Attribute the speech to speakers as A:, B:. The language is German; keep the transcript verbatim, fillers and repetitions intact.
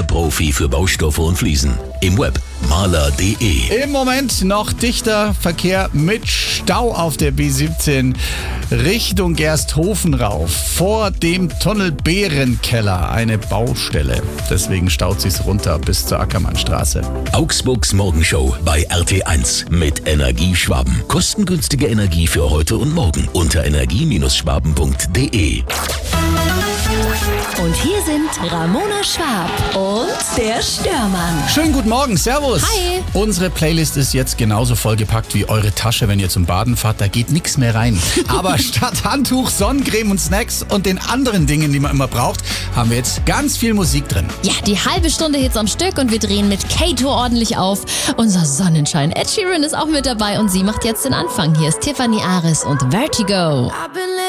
A: der Profi für Baustoffe und Fliesen. Im Web maler punkt de.
B: Im Moment noch dichter Verkehr mit Stau auf der B siebzehn Richtung Gersthofen rauf. Vor dem Tunnel Bärenkeller eine Baustelle. Deswegen staut sich's runter bis zur Ackermannstraße.
A: Augsburgs Morgenshow bei R T eins mit Energieschwaben. Kostengünstige Energie für heute und morgen unter energie Schwaben punkt de.
C: Und hier sind Ramona Schwab und der Störmann.
B: Schönen guten Morgen, servus.
C: Hi.
B: Unsere Playlist ist jetzt genauso vollgepackt wie eure Tasche, wenn ihr zum Baden fahrt. Da geht nichts mehr rein. Aber statt Handtuch, Sonnencreme und Snacks und den anderen Dingen, die man immer braucht, haben wir jetzt ganz viel Musik drin.
C: Ja, die halbe Stunde Hits am Stück und wir drehen mit Kato ordentlich auf. Unser Sonnenschein Ed Sheeran ist auch mit dabei und sie macht jetzt den Anfang. Hier ist Tiffany Aris und Vertigo.